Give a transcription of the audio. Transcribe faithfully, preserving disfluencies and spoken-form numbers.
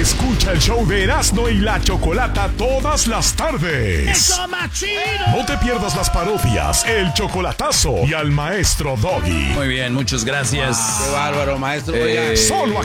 Escucha el show de Erasmo y la Chocolata todas las tardes. ¡Eso, machino! No te pierdas las parodias, el chocolatazo y al maestro Doggy. Muy bien, muchas gracias. Ah, qué bárbaro, maestro. Eh, Oiga. Solo